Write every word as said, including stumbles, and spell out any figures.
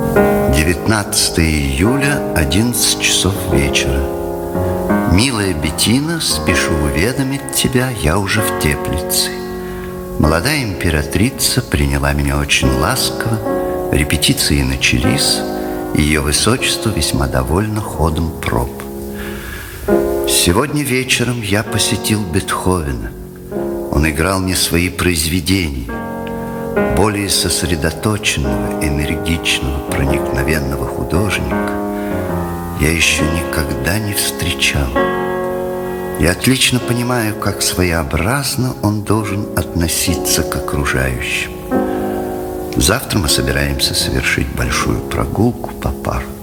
девятнадцатое июля, одиннадцать часов вечера. Милая Беттина, спешу уведомить тебя, я уже в Теплице. Молодая императрица приняла меня очень ласково, репетиции начались, и ее высочество весьма довольно ходом проб. Сегодня вечером я посетил Бетховена. Он играл мне свои произведения. Более сосредоточенного, энергичного, проникновенного художника я еще никогда не встречал. Я отлично понимаю, как своеобразно он должен относиться к окружающим. Завтра мы собираемся совершить большую прогулку по парку.